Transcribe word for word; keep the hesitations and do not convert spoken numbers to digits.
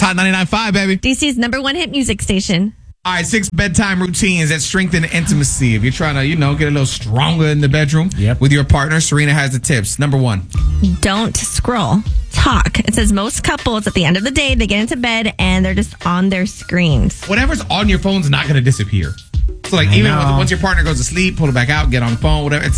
Hot ninety-nine point five, baby. D C's number one hit music station. All right, six bedtime routines that strengthen intimacy. If you're trying to, you know, get a little stronger in the bedroom Yep. with your partner, Serena has the tips. Number one. Don't scroll. Talk. It says most couples at the end of the day, they get into bed and they're just on their screens. Whatever's on your phone's not going to disappear. So, like, I even know. once your partner goes to sleep, pull it back out, get on the phone, whatever. It's